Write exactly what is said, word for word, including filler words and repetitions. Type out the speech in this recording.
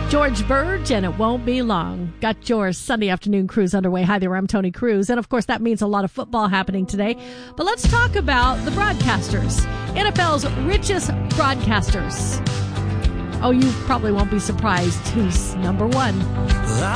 George Burge, and it won't be long. Got your Sunday afternoon cruise underway. Hi there, I'm Tony Cruz. And of course, that means a lot of football happening today. But let's talk about the broadcasters. N F L's richest broadcasters. Oh, you probably won't be surprised who's number one.